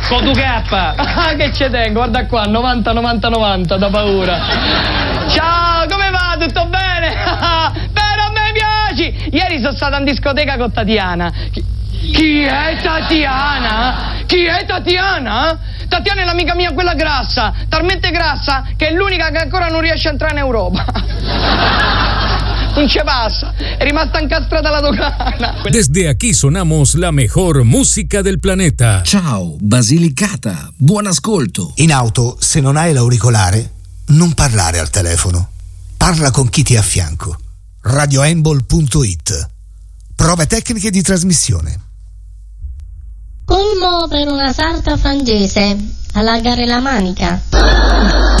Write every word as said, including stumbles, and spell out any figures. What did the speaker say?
Con tu cappa. Ah, che ci tengo, guarda qua, novanta novanta novanta, da paura. Ciao, come va? Tutto bene? Però a me piaci. Ieri sono stata in discoteca con Tatiana. Chi, chi è Tatiana? Chi è Tatiana? Tatiana è l'amica mia, quella grassa, talmente grassa che è l'unica che ancora non riesce a entrare in Europa. Non ci pasa, è rimasta incastrata la dogana. Desde aquí sonamos la mejor música del planeta. Ciao, Basilicata, buon ascolto. In auto, se non hai l'auricolare, non parlare al telefono. Parla con chi ti è a fianco. radioembol punto it. Prove tecniche di trasmissione. Colmo per una sarta frangese. Allargare la manica.